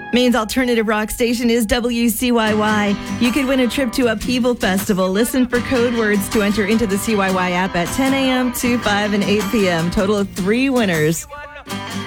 Maine's alternative rock station is WCYY. You could win a trip to Upheaval Festival. Listen for code words to enter into the CYY app at 10 a.m., 2, 5, and 8 p.m. Total of 3 winners.